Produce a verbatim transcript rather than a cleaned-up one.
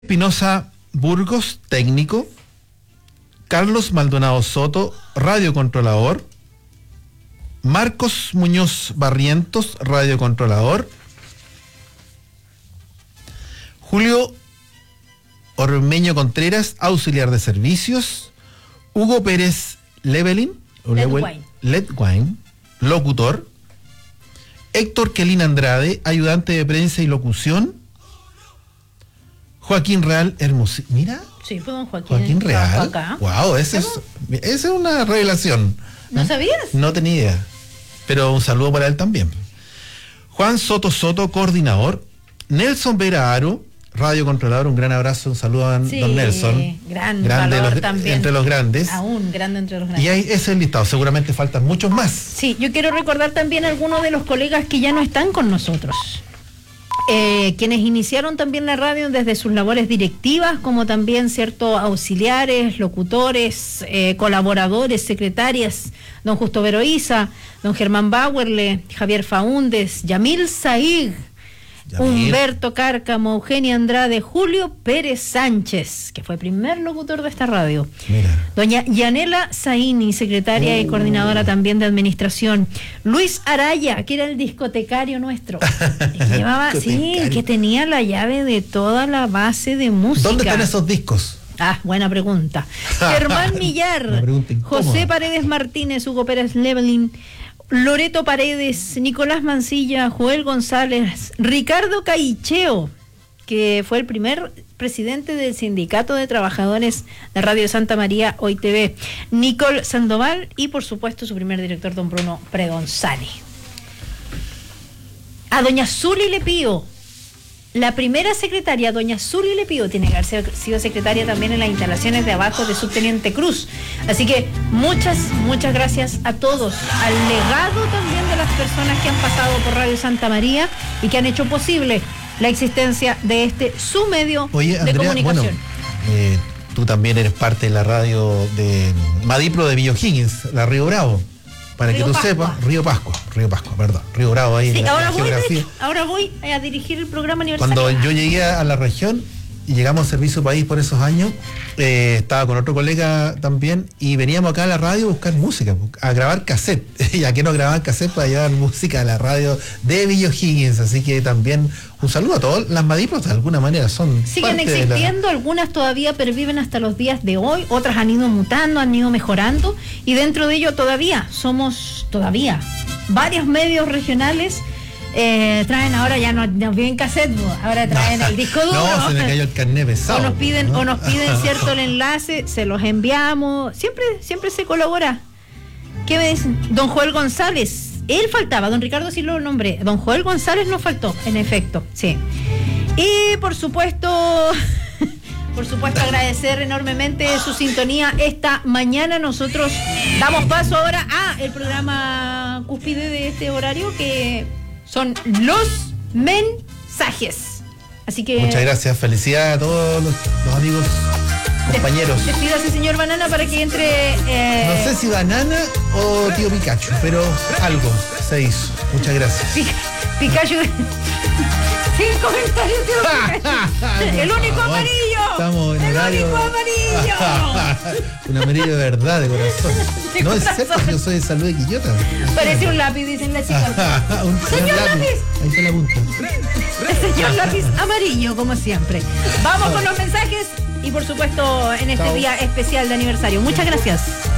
Espinosa Burgos, técnico. Carlos Maldonado Soto, radiocontrolador. Marcos Muñoz Barrientos, radiocontrolador. Julio Ormeño Contreras, auxiliar de servicios. Hugo Pérez Levelin, Ledwine. Ledwine, locutor. Héctor Quelín Andrade, ayudante de prensa y locución. Joaquín Real Hermosillo. Mira. Sí, fue don Joaquín. Joaquín Real. Acá. Wow, esa es, esa es una revelación. ¿No sabías? No tenía idea. Pero un saludo para él también. Juan Soto Soto, coordinador. Nelson Vera Aro, radiocontrolador. Un gran abrazo, un saludo a Sí, don Nelson. Gran grande valor los- también. entre los grandes. Aún grande entre los grandes. Y ahí ese es el listado. Seguramente faltan muchos más. Sí, yo quiero recordar también a algunos de los colegas que ya no están con nosotros. Eh, quienes iniciaron también la radio desde sus labores directivas, como también ciertos auxiliares, locutores, eh, colaboradores, secretarias, don Justo Veroiza, don Germán Bauerle, Javier Faúndez, Yamil Saig, Yamil. Humberto Cárcamo, Eugenia Andrade, Julio Pérez Sánchez, que fue primer locutor de esta radio. Mira. Doña Yanela Zaini, secretaria y coordinadora también de administración. Luis Araya, que era el discotecario nuestro. Que llevaba, sí, Discotecario. que tenía la llave de toda la base de música. ¿Dónde están esos discos? Ah, buena pregunta. Germán Millar, Una pregunta incómoda. José Paredes Martínez, Hugo Pérez Levelin, Loreto Paredes, Nicolás Mancilla, Joel González, Ricardo Caicheo, que fue el primer presidente del Sindicato de Trabajadores de Radio Santa María, Hoy T V, Nicole Sandoval y por supuesto su primer director, don Bruno Predonzani. A doña Zuli Le Pío, la primera secretaria, doña Zuli Le Pío, tiene que haber sido secretaria también en las instalaciones de abajo de Subteniente Cruz. Así que muchas, muchas gracias a todos, al legado también de las personas que han pasado por Radio Santa María y que han hecho posible la existencia de este su medio Oye, de Andrea, comunicación. bueno, eh, tú también eres parte de la radio de Madipro de Villo Higgins, la Río Bravo. Para Río que tú Pascua. sepas, Río Pascua, Río Pascua, perdón, Río Bravo ahí Sí, en la, ahora, la voy, de geografía. hecho, ahora voy a dirigir el programa aniversario. Cuando yo llegué a la región y llegamos a Servicio País por esos años, eh, estaba con otro colega también y veníamos acá a la radio a buscar música, a grabar cassette. Y aquí no grababan cassette para llevar música a la radio de Villo Higgins. Así que también un saludo a todos. Las Madipros de alguna manera son Siguen parte de la- existiendo, algunas todavía perviven hasta los días de hoy, otras han ido mutando, han ido mejorando y dentro de ello todavía somos, todavía, varios medios regionales eh, traen ahora, ya no nos piden cassette, no, ahora traen el disco duro. No, se me cayó el carnet pesado. O nos piden, ¿no? o nos piden cierto el enlace, se los enviamos, siempre, siempre se colabora. ¿Qué me dicen? Don Joel González, él faltaba, don Ricardo sí lo nombré, don Joel González nos faltó, en efecto, sí. Y por supuesto, por supuesto agradecer enormemente su sintonía esta mañana. Nosotros damos paso ahora a el programa cúspide de este horario que son los mensajes. Así que Muchas gracias, felicidades a todos los, los amigos, compañeros. despídase, señor Banana, para que entre. eh, No sé si Banana o Tío Pikachu, pero algo se hizo. Muchas gracias. Pica- Pikachu. Sin comentarios, tío Pikachu. El único Por favor, amarillo. Estamos en El horario. único amarillo. Un amarillo de verdad, de corazón. De No es corazón. cierto, yo soy de Salud de Quillota. Parece un lápiz, dicen las chicas. Un Señor lápiz. Ahí está la punta. El señor lápiz amarillo, como siempre. Vamos con los mensajes y por supuesto en este Chao. día especial de aniversario. Muchas gracias.